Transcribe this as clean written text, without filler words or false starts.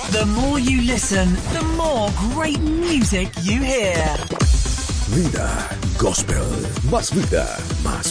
The more you listen, the more great music you hear. Vida Gospel. Más vida, más